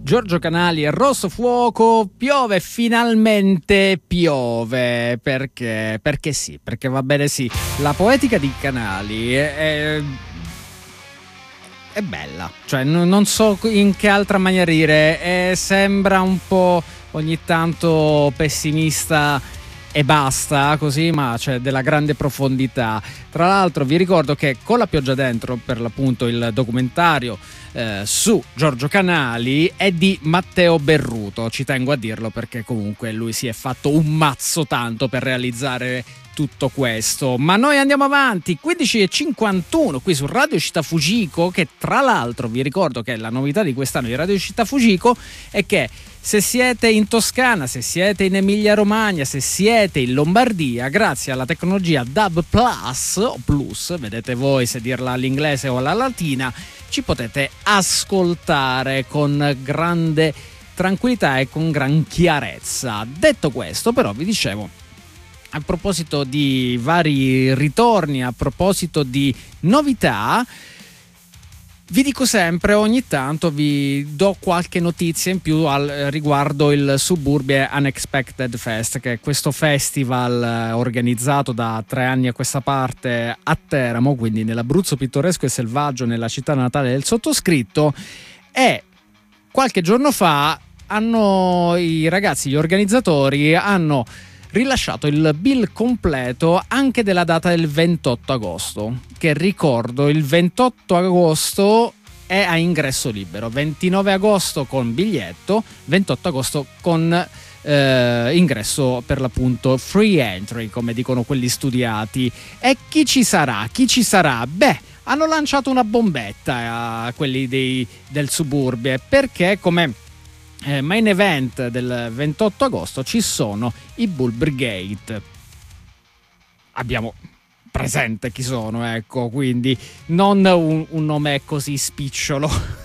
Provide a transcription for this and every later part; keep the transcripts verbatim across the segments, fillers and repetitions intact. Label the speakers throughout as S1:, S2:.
S1: Giorgio Canali e Rosso Fuoco. Piove, finalmente piove, perché? Perché sì, perché va bene sì. La poetica di Canali è, è, è bella, cioè n- non so in che altra maniera dire, è, sembra un po' ogni tanto pessimista e basta così, ma c'è della grande profondità. Tra l'altro vi ricordo che Con la pioggia dentro, per l'appunto il documentario eh, su Giorgio Canali, è di Matteo Berruto, ci tengo a dirlo perché comunque lui si è fatto un mazzo tanto per realizzare tutto questo. Ma noi andiamo avanti, quindici e cinquantuno qui su Radio Città Fujiko, che tra l'altro vi ricordo che la novità di quest'anno di Radio Città Fujiko è che se siete in Toscana, se siete in Emilia Romagna, se siete in Lombardia, grazie alla tecnologia D A B Plus o Plus, vedete voi se dirla all'inglese o alla latina, ci potete ascoltare con grande tranquillità e con gran chiarezza. Detto questo, però, vi dicevo, a proposito di vari ritorni, a proposito di novità, vi dico sempre, ogni tanto vi do qualche notizia in più al riguardo il Suburbia Unexpected Fest, che è questo festival organizzato da tre anni a questa parte a Teramo, quindi nell'Abruzzo pittoresco e selvaggio, nella città natale del sottoscritto. E qualche giorno fa hanno i ragazzi, gli organizzatori, hanno rilasciato il bill completo anche della data del ventotto agosto, che ricordo il ventotto agosto è a ingresso libero, ventinove agosto con biglietto, ventotto agosto con eh, ingresso per l'appunto free entry, come dicono quelli studiati. E chi ci sarà? Chi ci sarà? Beh, hanno lanciato una bombetta a quelli dei, del Suburbia, perché come Eh, main event del ventotto agosto ci sono i Bull Brigade. Abbiamo presente chi sono, ecco, quindi non un, un nome così spicciolo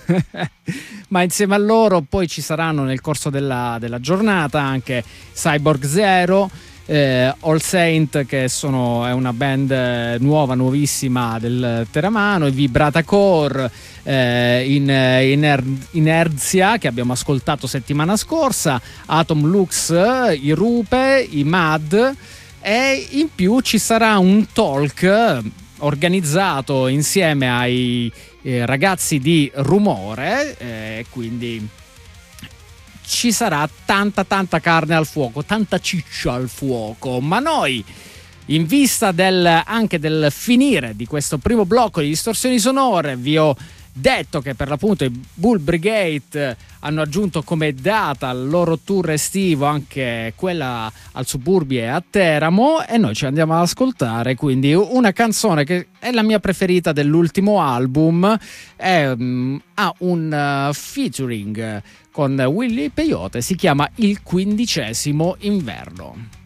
S1: ma insieme a loro poi ci saranno nel corso della, della giornata anche Cyborg Zero, eh, All Saint, che sono, è una band nuova, nuovissima del teramano, i Vibrata Core, eh, in, in Inerzia, che abbiamo ascoltato settimana scorsa, Atom Lux, i Rupe, i Mad, e in più ci sarà un talk organizzato insieme ai eh, ragazzi di Rumore, eh, quindi ci sarà tanta tanta carne al fuoco, tanta ciccia al fuoco. Ma noi, in vista del, anche del finire di questo primo blocco di distorsioni sonore, vi ho detto che per l'appunto i Bull Brigade hanno aggiunto come data al loro tour estivo anche quella al Suburbia e a Teramo, e noi ci andiamo ad ascoltare quindi una canzone che è la mia preferita dell'ultimo album. È, um, ha un uh, featuring con Willy Peyote, si chiama Il quindicesimo inverno.